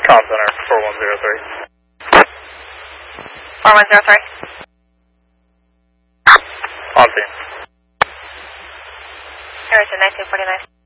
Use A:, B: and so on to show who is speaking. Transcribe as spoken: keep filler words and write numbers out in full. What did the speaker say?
A: Con Center, four one zero three.
B: four one zero three.
A: On scene.
B: Harrison, nineteen forty-nine.